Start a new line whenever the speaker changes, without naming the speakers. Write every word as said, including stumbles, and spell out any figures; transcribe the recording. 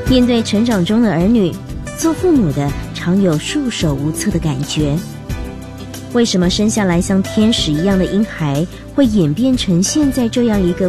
面对成长中的儿女，做父母的常有束手无策的感觉。为什么生下来像天使一样的婴孩会演变成现在这样一个